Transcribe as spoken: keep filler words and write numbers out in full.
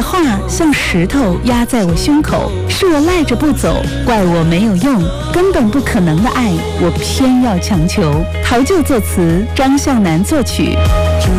话像石头压在我胸口，是我赖着不走，怪我没有用，根本不可能的爱，我偏要强求。陶就作词，张向南作曲。